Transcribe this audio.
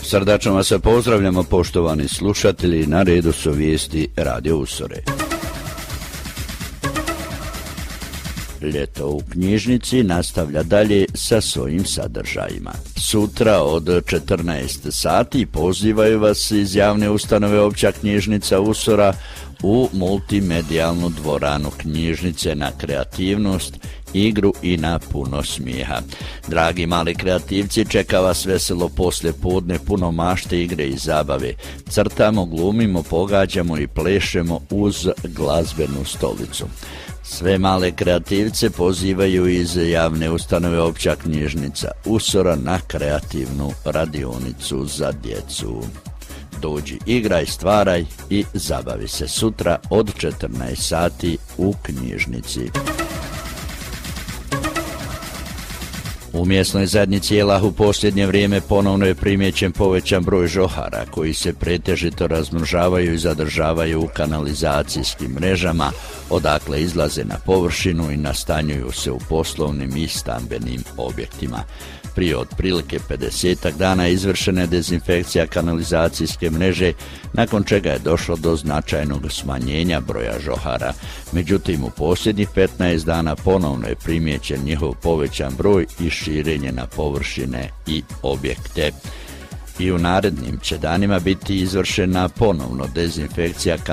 Srdačno vas pozdravljamo, poštovani slušatelji, na redu su vijesti Radio Usore. Ljeto u knjižnici nastavlja dalje sa svojim sadržajima. Sutra od 14 sati pozivaju vas iz javne ustanove Opća knjižnica Usora u multimedijalnu dvoranu knjižnice na kreativnost, igru i na puno smijeha. Dragi mali kreativci, čeka vas veselo poslijepodne, puno mašte, igre i zabave. Crtamo, glumimo, pogađamo i plešemo uz glazbenu stolicu. Sve male kreativce pozivaju iz javne ustanove Opća knjižnica Usora na kreativnu radionicu za djecu. Dođi, igraj, stvaraj i zabavi se sutra od 14 sati u knjižnici. U mjesnoj zajednici Jelah u posljednje vrijeme ponovno je primijećen povećan broj žohara koji se pretežito razmnožavaju i zadržavaju u kanalizacijskim mrežama, odakle izlaze na površinu i nastanjuju se u poslovnim i stambenim objektima. Prije otprilike 50 dana izvršena je dezinfekcija kanalizacijske mreže, nakon čega je došlo do značajnog smanjenja broja žohara. Međutim, u posljednjih 15 dana ponovno je primijećen njihov povećan broj i širenje na površine i objekte. I u narednim će danima biti izvršena ponovno dezinfekcija